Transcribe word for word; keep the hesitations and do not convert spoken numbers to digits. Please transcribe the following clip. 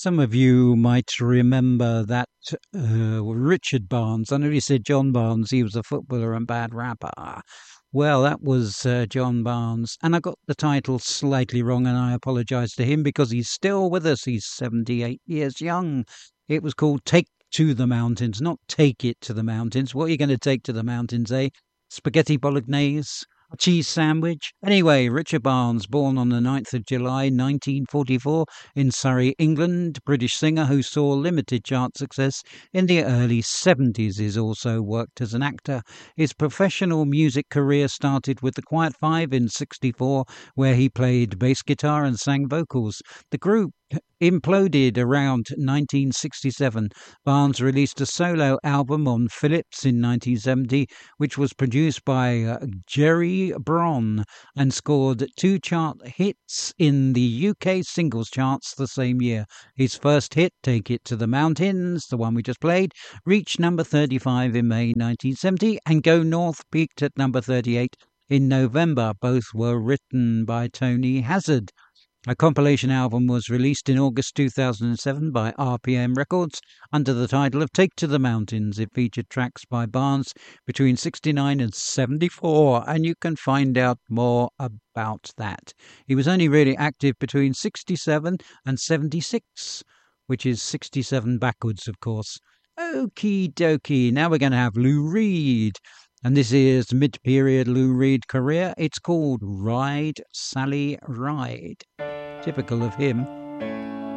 Some of you might remember that uh, Richard Barnes. I know you said John Barnes, he was a footballer and bad rapper. Well, that was uh, John Barnes. And I got the title slightly wrong, and I apologise to him because he's still with us. He's seventy-eight years young. It was called Take to the Mountains, not Take It to the Mountains. What are you going to take to the mountains, eh? Spaghetti bolognese? A cheese sandwich? Anyway, Richard Barnes, born on the ninth of July nineteen forty-four in Surrey, England, British singer who saw limited chart success in the early seventies. He's also worked as an actor. His professional music career started with the Quiet Five in sixty-four, where he played bass guitar and sang vocals. The group imploded around nineteen sixty-seven. Barnes released a solo album on Philips in nineteen seventy, which was produced by uh, Jerry Bron and scored two chart hits in the U K singles charts the same year. His first hit, Take It to the Mountains, the one we just played, reached number thirty-five in May nineteen seventy, and Go North peaked at number thirty-eight in November. Both were written by Tony Hazard. A compilation album was released in August two thousand seven by R P M Records under the title of Take to the Mountains. It featured tracks by Barnes between sixty-nine and seventy-four, and you can find out more about that. He was only really active between sixty-seven and seventy-six, which is sixty-seven backwards, of course. Okie dokie, now we're going to have Lou Reed. And this is mid-period Lou Reed career. It's called Ride, Sally, Ride. Typical of him.